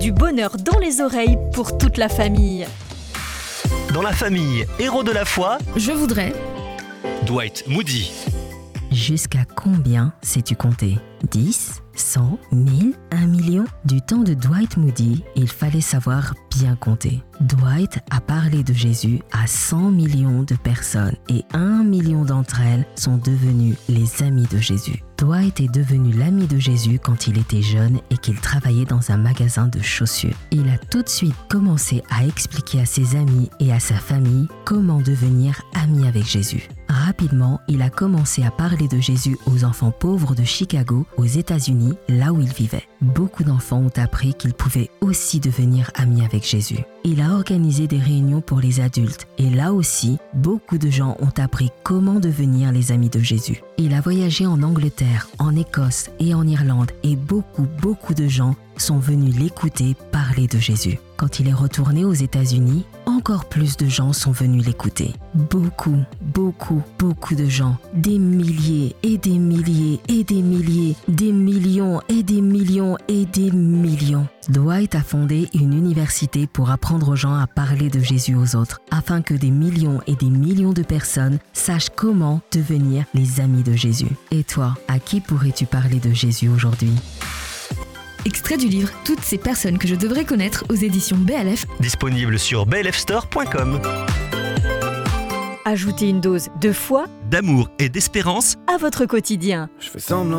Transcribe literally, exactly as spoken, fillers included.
du bonheur dans les oreilles pour toute la famille. Dans la famille Héros de la foi, Je voudrais. Dwight Moody. Jusqu'à combien sais-tu compter ? dix, cent, mille, un million ? Du temps de Dwight Moody, il fallait savoir bien compter. Dwight a parlé de Jésus à cent millions de personnes et un million d'entre elles sont devenues les amies de Jésus. Dwight est devenu l'ami de Jésus quand il était jeune et qu'il travaillait dans un magasin de chaussures. Il a tout de suite commencé à expliquer à ses amis et à sa famille comment devenir ami avec Jésus. Rapidement, il a commencé à parler de Jésus aux enfants pauvres de Chicago, aux États-Unis, là où il vivait. Beaucoup d'enfants ont appris qu'ils pouvaient aussi devenir amis avec Jésus. Il a organisé des réunions pour les adultes et là aussi, beaucoup de gens ont appris comment devenir les amis de Jésus. Il a voyagé en Angleterre, en Écosse et en Irlande et beaucoup, beaucoup de gens sont venus l'écouter parler de Jésus. Quand il est retourné aux États-Unis, encore plus de gens sont venus l'écouter. Beaucoup, beaucoup, beaucoup de gens, des milliers et des milliers et des milliers, des millions et des millions et des millions. Dwight a fondé une université pour apprendre aux gens à parler de Jésus aux autres, afin que des millions et des millions de personnes sachent comment devenir les amis de Jésus. Et toi, à qui pourrais-tu parler de Jésus aujourd'hui ? Extrait du livre Toutes ces personnes que je devrais connaître aux éditions B L F. Disponible sur b l f store point com. Ajoutez une dose de foi D'amour et d'espérance à votre quotidien. Je fais semblant